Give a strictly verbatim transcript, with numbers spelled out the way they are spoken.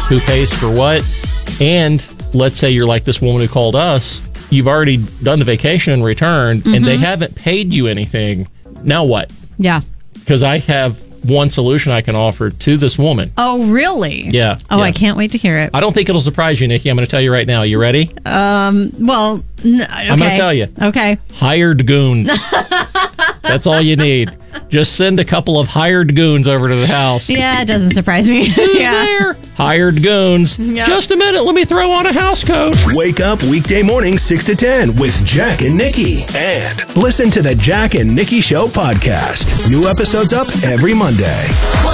who pays for what. And let's say you're like this woman who called us. You've already done the vacation and returned, mm-hmm. and they haven't paid you anything. Now what? Yeah. Because I have one solution I can offer to this woman. Oh, really? Yeah. Oh, yeah. I can't wait to hear it. I don't think it'll surprise you, Nikki. I'm going to tell you right now. You ready? Um. Well, n- okay. I'm going to tell you. Okay. Hired goons. That's all you need. Just send a couple of hired goons over to the house. Yeah, it doesn't surprise me. Who's yeah. there? Hired goons. Yep. Just a minute. Let me throw on a house coat. Wake up weekday mornings six to ten with Jack and Nikki. And listen to the Jack and Nikki Show podcast. New episodes up every Monday.